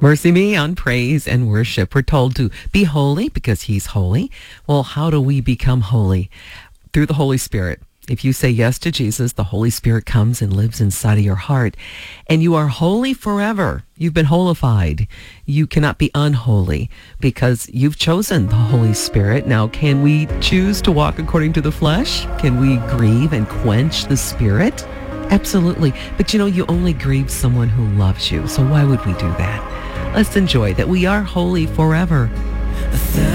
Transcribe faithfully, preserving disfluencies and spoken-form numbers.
Mercy me on praise and worship. We're told to be holy because he's holy. Well, how do we become holy? Through the Holy Spirit. If you say yes to Jesus, the Holy Spirit comes and lives inside of your heart, and you are holy forever. You've been holified. You cannot be unholy because you've chosen the Holy Spirit. Now, can we choose to walk according to the flesh? Can we grieve and quench the Spirit? Absolutely. But you know, you only grieve someone who loves you. So why would we do that? Let's enjoy that we are holy forever.